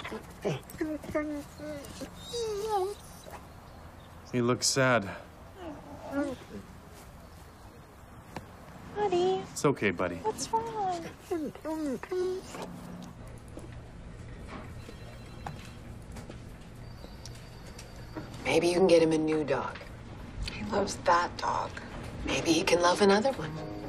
He looks sad. Buddy. It's okay, buddy. What's wrong? Maybe you can get him a new dog. He loves that dog. Maybe he can love another one.